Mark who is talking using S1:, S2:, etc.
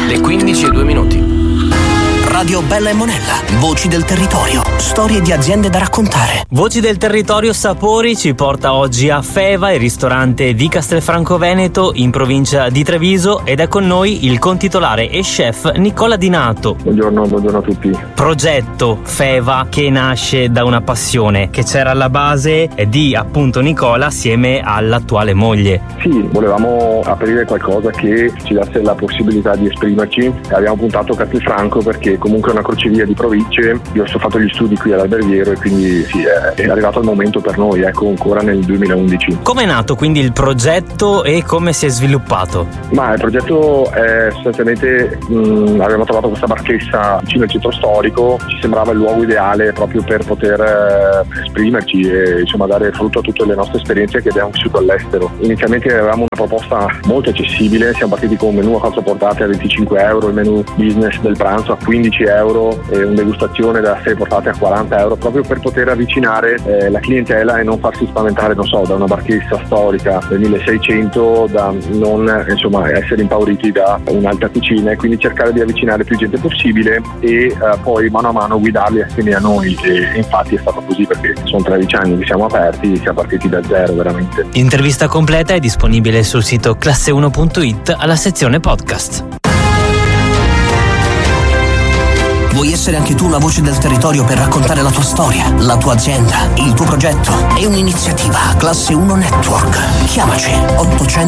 S1: Le 15:02.
S2: Radio Bella e Monella, voci del territorio, storie di aziende da raccontare.
S3: Voci del territorio Sapori ci porta oggi a Feva, il ristorante di Castelfranco Veneto in provincia di Treviso, ed è con noi il contitolare e chef Nicola Di Nato.
S4: Buongiorno a tutti.
S3: Progetto Feva che nasce da una passione che c'era alla base di appunto Nicola assieme all'attuale moglie.
S4: Sì, volevamo aprire qualcosa che ci dasse la possibilità di esprimerci. Abbiamo puntato Castelfranco perché comunque è una crocevia di province. Io ho fatto gli studi qui all'Alberghiero e quindi sì, è arrivato il momento per noi, ancora nel 2011.
S3: Come è nato quindi il progetto e come si è sviluppato?
S4: Ma il progetto è sostanzialmente abbiamo trovato questa barchessa vicino al centro storico, ci sembrava il luogo ideale proprio per poter esprimerci e insomma dare frutto a tutte le nostre esperienze che abbiamo vissuto all'estero. Inizialmente avevamo una proposta molto accessibile, siamo partiti con un menù a 4 portate a 25 euro, il menù business del pranzo a 15 euro e una degustazione da 6 portate a 40 euro, proprio per poter avvicinare la clientela e non farsi spaventare, non so, da una barchessa storica del 1600, da non insomma essere impauriti da un'alta cucina, e quindi cercare di avvicinare più gente possibile e poi mano a mano guidarli assieme a noi, e infatti è stato così perché sono 13 anni che siamo aperti, siamo partiti da zero veramente.
S3: L'intervista completa è disponibile sul sito classe1.it alla sezione podcast.
S2: Vuoi essere anche tu una voce del territorio per raccontare la tua storia, la tua azienda, il tuo progetto? È un'iniziativa Classe 1 Network. Chiamaci 800